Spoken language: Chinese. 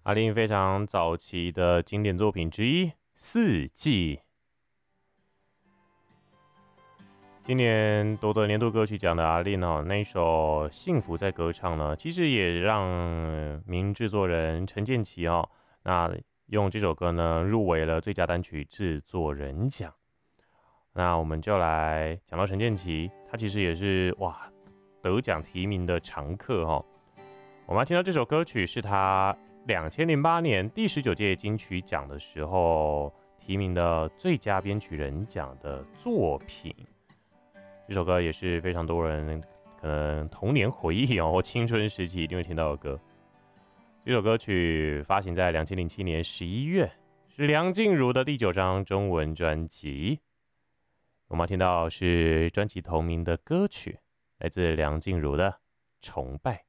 阿令非常早期的经典作品之一《四季》。今年夺得年度歌曲奖的阿令那一首《幸福在歌唱》呢，其实也让名制作人陈建骐那用这首歌呢入围了最佳单曲制作人奖。那我们就来讲到陈建骐，他其实也是得奖提名的常客我们要听到这首歌曲是他2008年第19届金曲奖的时候提名的最佳编曲人奖的作品。这首歌也是非常多人可能童年回忆或青春时期一定会听到的歌。这首歌曲发行在2007年11月，是梁静茹的第9张中文专辑。我们要听到是专辑同名的歌曲，来自梁静茹的《崇拜》。